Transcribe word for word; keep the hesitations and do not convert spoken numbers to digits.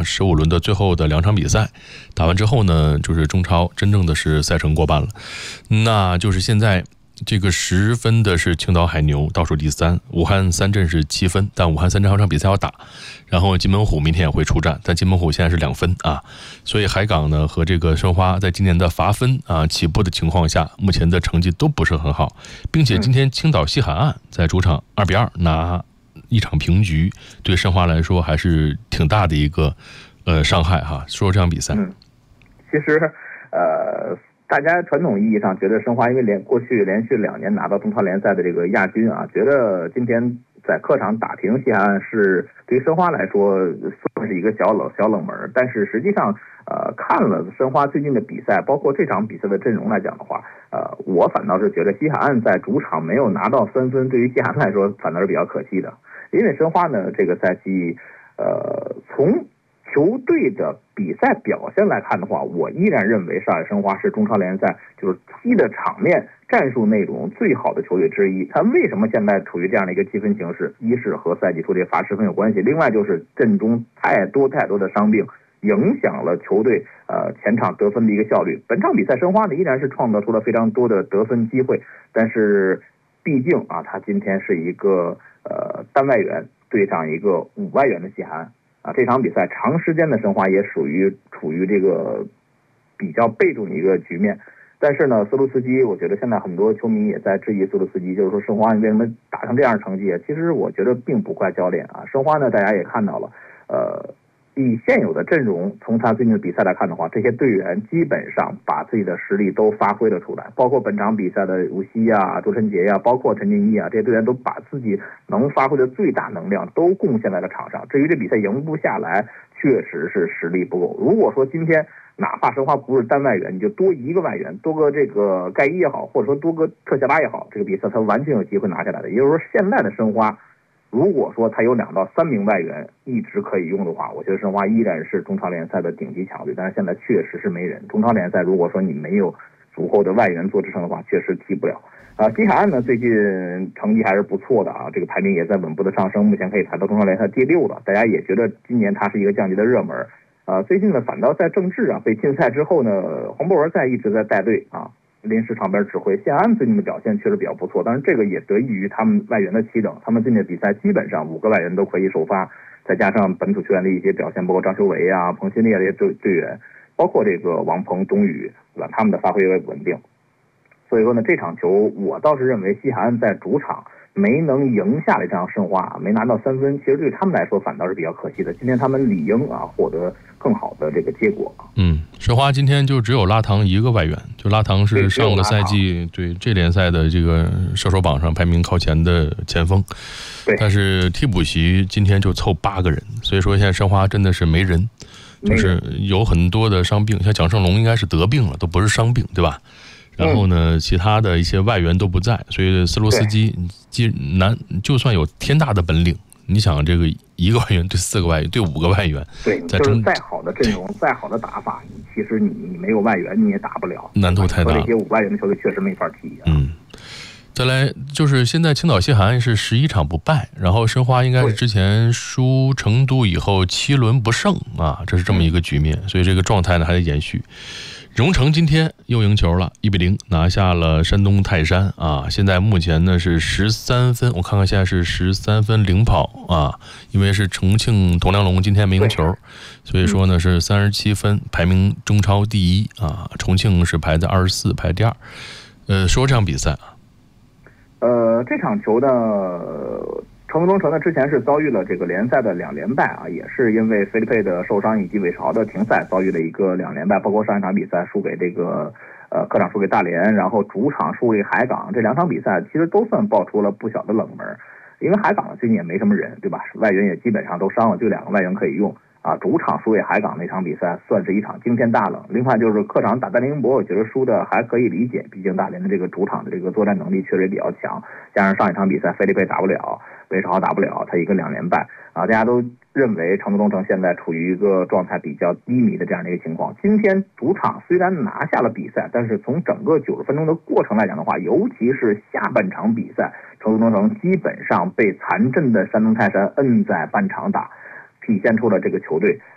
十五轮的最后的两场比赛，打完之后呢，就是中超真正的是赛程过半了。那就是现在这个十分的是青岛海牛倒数第三，武汉三镇是七分，但武汉三镇还有场比赛要打，然后金门虎明天也会出战，但金门虎现在是两分啊，所以海港呢和这个申花在今年的罚分啊起步的情况下，目前的成绩都不是很好，并且今天青岛西海岸在主场二比二拿一场平局，对申花来说还是挺大的一个呃伤害哈。说这场比赛， 嗯，其实呃。大家传统意义上觉得申花因为连过去连续两年拿到中超联赛的这个亚军啊，觉得今天在客场打平西海岸是对于申花来说算是一个小冷小冷门，但是实际上呃看了申花最近的比赛，包括这场比赛的阵容来讲的话，呃我反倒是觉得西海岸在主场没有拿到三分，对于西海岸来说反倒是比较可惜的，因为申花呢这个赛季呃从球队的比赛表现来看的话，我依然认为上海申花是中超联赛就是踢的场面、战术内容最好的球队之一。他为什么现在处于这样的一个积分形势？一是和赛季初这罚失分有关系，另外就是阵中太多太多的伤病，影响了球队呃前场得分的一个效率。本场比赛申花呢依然是创造出了非常多的得分机会，但是毕竟啊，他今天是一个呃单外援对上一个五外援的西海岸。啊，这场比赛长时间的申花也属于处于这个比较被动的一个局面，但是呢，斯卢斯基，我觉得现在很多球迷也在质疑斯卢斯基，就是说申花为什么打成这样的成绩？其实我觉得并不怪教练啊，申花呢，大家也看到了，呃，以现有的阵容，从他最近的比赛来看的话，这些队员基本上把自己的实力都发挥了出来，包括本场比赛的吴曦啊、周晨杰呀、啊，包括陈俊一啊，这些队员都把自己能发挥的最大能量都贡献在了场上。至于这比赛赢不下来，确实是实力不够。如果说今天哪怕申花不是单外援，你就多一个外援，多个这个盖伊也好，或者说多个特谢拉也好，这个比赛他完全有机会拿下来的。也就是说，现在的申花，如果说他有两到三名外援一直可以用的话，我觉得申花依然是中超联赛的顶级强队。但是现在确实是没人，中超联赛如果说你没有足够的外援做支撑的话，确实踢不了。啊，西海岸呢最近成绩还是不错的啊，这个排名也在稳步的上升，目前可以排到中超联赛第六了。大家也觉得今年它是一个降级的热门。啊，最近呢反倒在郑智啊被禁赛之后呢，黄博文在一直在带队啊。临时场边指挥，西海岸最近的表现确实比较不错，但是这个也得益于他们外援的齐整，他们最近的比赛基本上五个外援都可以首发，再加上本土球员的一些表现，包括张修维啊、彭新烈这些队队员，包括这个王鹏、董宇，对吧？他们的发挥也稳定。所以说呢，这场球我倒是认为西海岸在主场没能赢下来这场申花，没拿到三分，其实对他们来说反倒是比较可惜的。今天他们理应啊获得更好的这个结果。 嗯，申花今天就只有拉唐一个外援，就拉唐是上个赛季 对, 对这联赛的这个射手榜上排名靠前的前锋，但是替补席今天就凑八个人，所以说现在申花真的是没人，就是有很多的伤病，像蒋胜龙应该是得病了，都不是伤病，对吧？然后呢，其他的一些外援都不在，所以斯洛斯基既难，就算有天大的本领，你想这个一个外援对四个外援对五个外援， 对，就是再好的阵容，再好的打法，其实你你没有外援你也打不了， 难度太大了。 这些五外援的球队确实没法踢、啊。 嗯，再来就是现在青岛西海岸是十一场不败，然后申花应该是之前输成都以后七轮不胜啊，这是这么一个局面，所以这个状态呢还得延续。荣成今天又赢球了，一比零拿下了山东泰山啊！现在目前呢是十三分，我看看现在是十三分领跑啊，因为是重庆铜梁龙今天没赢球，所以说呢是三十七分，排名中超第一啊。重庆是排在二十四，排第二。呃，说这场比赛啊， 呃，这场球呢。成都中诚呢，之前是遭遇了这个联赛的两连败啊，也是因为菲利佩的受伤以及韦世豪的停赛，遭遇了一个两连败，包括上一场比赛输给这个呃客场输给大连，然后主场输给海港，这两场比赛其实都算爆出了不小的冷门，因为海港呢最近也没什么人，对吧？外援也基本上都伤了，就两个外援可以用啊。主场输给海港那场比赛算是一场惊天大冷，另外就是客场打大连英博，我觉得输的还可以理解，毕竟大连的这个主场的这个作战能力确实也比较强，加上上一场比赛菲利佩打不了。韦世豪打不了，他一个两连败啊！大家都认为成都中诚现在处于一个状态比较低迷的这样的一个情况。今天主场虽然拿下了比赛，但是从整个九十分钟的过程来讲的话，尤其是下半场比赛，成都中诚基本上被残阵的山东泰山摁在半场打，体现出了这个球队